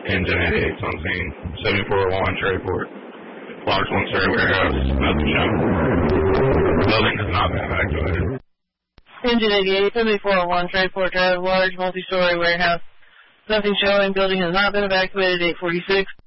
Engine 88 on scene. 7401 Trayport. Large one-story warehouse. Nothing shown. Building has not been evacuated. Engine 88, 7401 Trayport Drive, large multi-story warehouse. Nothing showing. Building has not been evacuated. 846.